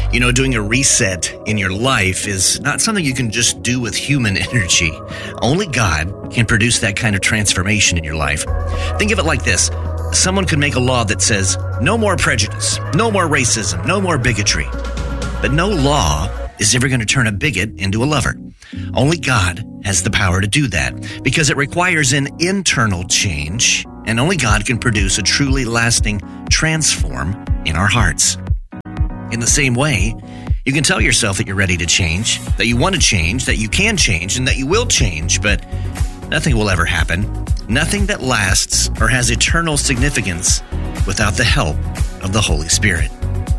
Doing a reset in your life is not something you can just do with human energy. Only God can produce that kind of transformation in your life. Think of it like this. Someone could make a law that says, no more prejudice, no more racism, no more bigotry. But no law is ever going to turn a bigot into a lover. Only God has the power to do that because it requires an internal change, and only God can produce a truly lasting transform in our hearts. In the same way, you can tell yourself that you're ready to change, that you want to change, that you can change, and that you will change, but nothing will ever happen. Nothing that lasts or has eternal significance without the help of the Holy Spirit.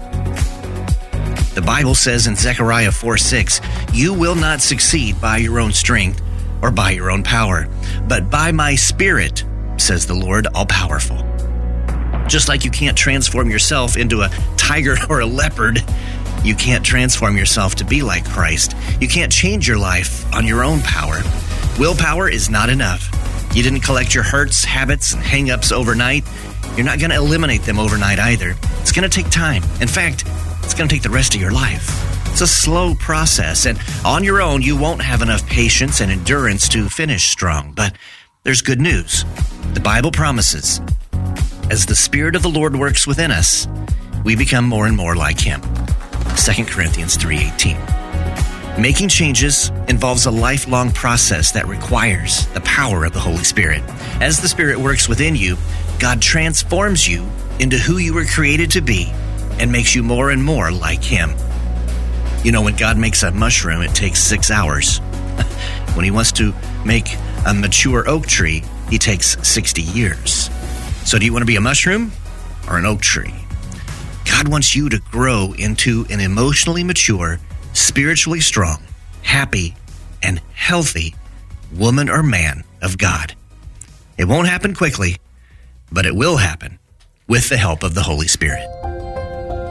The Bible says in Zechariah 4:6, "You will not succeed by your own strength or by your own power, but by my Spirit, says the Lord all-powerful." Just like you can't transform yourself into a tiger or a leopard, you can't transform yourself to be like Christ. You can't change your life on your own power. Willpower is not enough. You didn't collect your hurts, habits, and hang-ups overnight. You're not going to eliminate them overnight either. It's going to take time. In fact, it's going to take the rest of your life. It's a slow process, and on your own, you won't have enough patience and endurance to finish strong. But there's good news. The Bible promises, as the Spirit of the Lord works within us, we become more and more like Him. 2 Corinthians 3:18. Making changes involves a lifelong process that requires the power of the Holy Spirit. As the Spirit works within you, God transforms you into who you were created to be and makes you more and more like Him. When God makes a mushroom, it takes 6 hours. When He wants to make a mature oak tree, He takes 60 years. So do you want to be a mushroom or an oak tree? God wants you to grow into an emotionally mature, spiritually strong, happy, and healthy woman or man of God. It won't happen quickly, but it will happen with the help of the Holy Spirit.